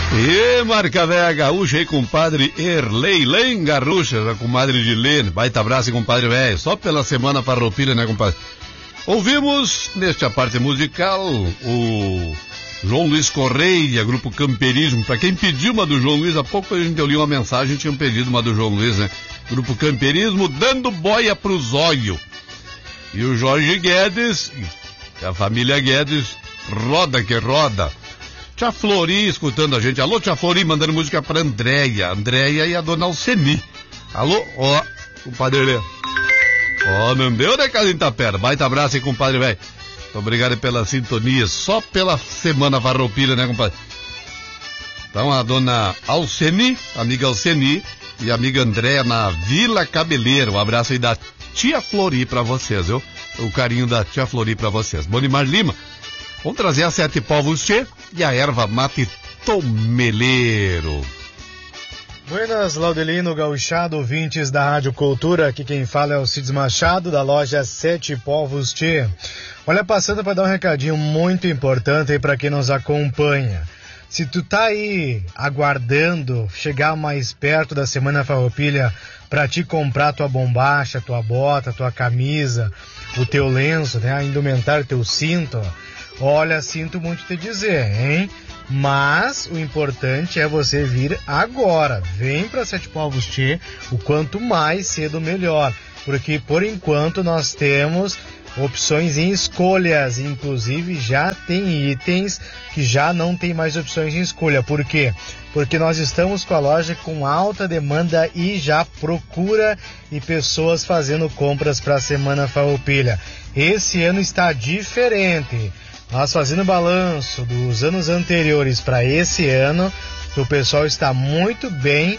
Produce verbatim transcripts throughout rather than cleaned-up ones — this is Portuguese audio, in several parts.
E marca velha gaúcha aí, compadre Erlei Lenga Ruxa, a comadre de Lene. Baita abraço, compadre velho. Só pela semana farroupilha, né, compadre? Ouvimos, nesta parte musical, o João Luiz Correia, Grupo Camperismo. Pra quem pediu uma do João Luiz, há pouco a gente li uma mensagem, tinham pedido uma do João Luiz, né? Grupo Camperismo, dando boia pro zóio. E o Jorge Guedes, a família Guedes, roda que roda. Tia Flori escutando a gente. Alô, Tia Flori, mandando música pra Andréia. Andréia e a dona Alceni. Alô, ó, compadre Lê. Ó, não deu, né, Casinho Tapera? Baita abraço aí, compadre, velho. Muito obrigado pela sintonia. Só pela semana farroupilha, né, compadre? Então, a dona Alceni, amiga Alceni e a amiga Andréia na Vila Cabeleira. Um abraço aí da Tia Flori pra vocês, viu? O carinho da Tia Flori pra vocês. Bonimar Lima. Vamos trazer a Sete Povos Tchê e a erva mate tomeleiro. Buenas, Laudelino, gauchado, ouvintes da Rádio Cultura. Aqui quem fala é o Cides Machado, da loja Sete Povos Tchê. Olha, passando para dar um recadinho muito importante aí para quem nos acompanha. Se tu tá aí aguardando chegar mais perto da Semana Farroupilha para te comprar tua bombacha, tua bota, tua camisa, o teu lenço, né, a indumentário, teu cinto, olha, sinto muito te dizer, hein? Mas o importante é você vir agora. Vem para Sete Povos Tchê, o quanto mais cedo melhor. Porque por enquanto nós temos opções em escolhas. Inclusive já tem itens que já não tem mais opções em escolha. Por quê? Porque nós estamos com a loja com alta demanda e já procura e pessoas fazendo compras para a Semana Farroupilha. Esse ano está diferente. Nós fazendo balanço dos anos anteriores para esse ano, o pessoal está muito bem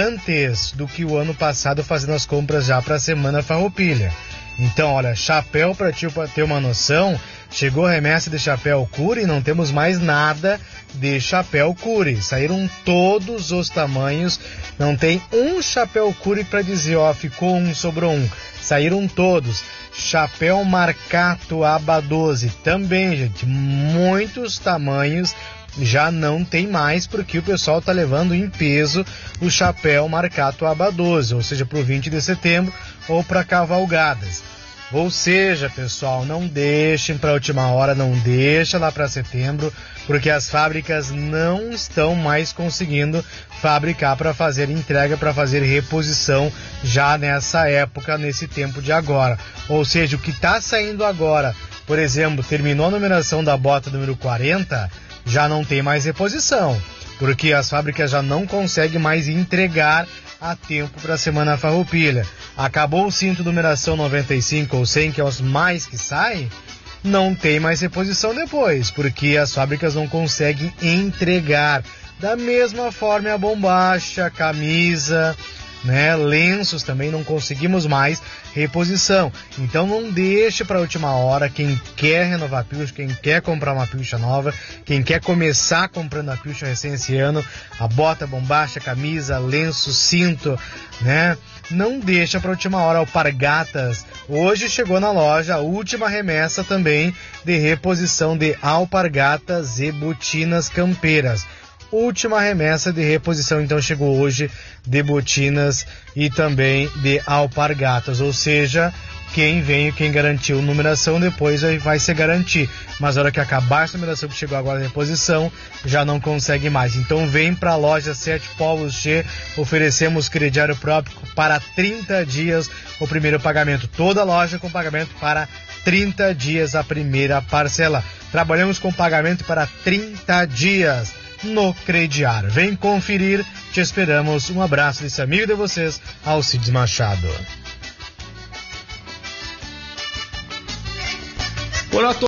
antes do que o ano passado fazendo as compras já para a Semana Farroupilha. Então, olha, chapéu para ti, para ter uma noção, chegou a remessa de chapéu Curi e não temos mais nada de chapéu Curi. Saíram todos os tamanhos, não tem um chapéu Curi para dizer, ó, ficou um, sobrou um. Saíram todos. Chapéu Marcato Aba doze, também, gente, muitos tamanhos já não tem mais, porque o pessoal tá levando em peso o chapéu Marcato Aba doze, ou seja, pro vinte de setembro ou para cavalgadas. Ou seja, pessoal, não deixem para a última hora, não deixa lá para setembro, porque as fábricas não estão mais conseguindo fabricar para fazer entrega, para fazer reposição já nessa época, nesse tempo de agora. Ou seja, o que está saindo agora, por exemplo, terminou a numeração da bota número quarenta, já não tem mais reposição, porque as fábricas já não conseguem mais entregar a tempo para a Semana Farroupilha. Acabou o cinto numeração noventa e cinco ou cem, que é os mais que saem, não tem mais reposição depois, porque as fábricas não conseguem entregar. Da mesma forma a bombacha, camisa, né, lenços também não conseguimos mais reposição. Então não deixe para a última hora. Quem quer renovar a pilcha, quem quer comprar uma pilcha nova, quem quer começar comprando a pilcha recém esse ano, a bota, bombacha, camisa, lenço, cinto, né, não deixa para a última hora. Alpargatas, hoje chegou na loja a última remessa também de reposição de alpargatas e botinas campeiras. Última remessa de reposição, então, chegou hoje de botinas e também de alpargatas, ou seja, quem veio, quem garantiu numeração, depois vai se garantir, mas na hora que acabar essa numeração que chegou agora de reposição, já não consegue mais. Então vem para a loja Sete Povos Tchê, oferecemos crediário próprio para trinta dias o primeiro pagamento, toda loja com pagamento para trinta dias a primeira parcela. Trabalhamos com pagamento para trinta dias no crediário. Vem conferir, te esperamos. Um abraço desse amigo de vocês, Alcides Machado. Olá a todos.